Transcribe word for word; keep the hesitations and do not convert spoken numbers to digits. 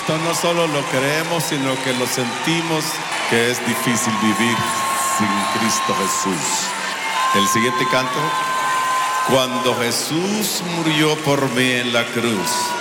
Esto no solo lo creemos, sino que lo sentimos, que es difícil vivir sin Cristo Jesús. El siguiente canto: cuando Jesús murió por mí en la cruz,